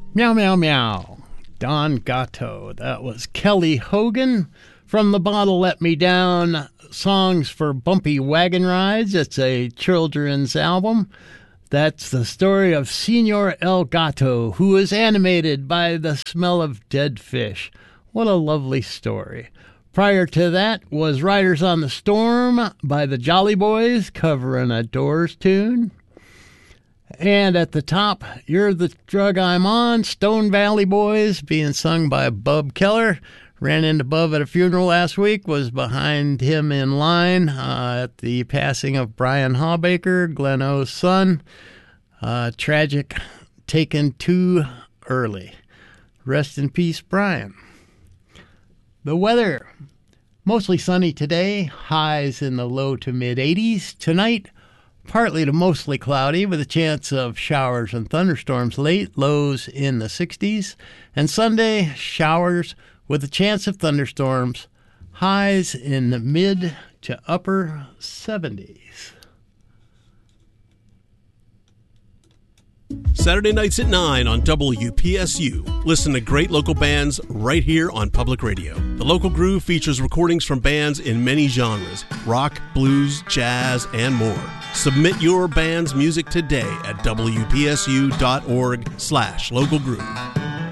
Meow, meow, meow. Don Gatto. That was Kelly Hogan from the Bottle Let Me Down, Songs for Bumpy Wagon Rides. It's a children's album. That's the story of Senor El Gato, who is animated by the smell of dead fish. What a lovely story. Prior to that was Riders on the Storm by the Jolly Boys, covering a Doors tune. And at the top, You're the Drug I'm On, Stone Valley Boys, being sung by Bub Keller. Ran into Bub at a funeral last week, was behind him in line at the passing of Brian Hawbaker, Glenn O's son. Tragic, taken too early. Rest in peace, Brian. The weather, mostly sunny today, highs in the low to mid-80s. Tonight, partly to mostly cloudy with a chance of showers and thunderstorms late, lows in the 60s. And Sunday, showers with a chance of thunderstorms, highs in the mid to upper 70s. Saturday nights at 9 on WPSU. Listen to great local bands right here on Public Radio. The Local Groove features recordings from bands in many genres: rock, blues, jazz, and more. Submit your band's music today at wpsu.org/localgroove.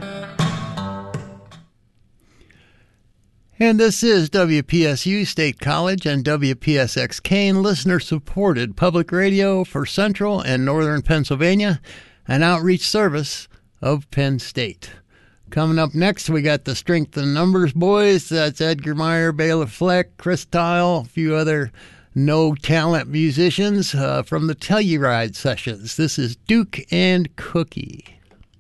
And this is WPSU State College and WPSX Kane, listener-supported public radio for Central and Northern Pennsylvania, an outreach service of Penn State. Coming up next, we got the Strength in Numbers boys. That's Edgar Meyer, Bela Fleck, Chris Tile, a few other no-talent musicians from the Telluride sessions. This is Duke and Cookie.